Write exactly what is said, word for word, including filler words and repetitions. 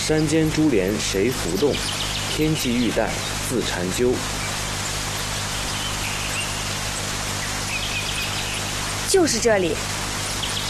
山间珠帘谁拂动？天际玉带自缠揪。 就是这里。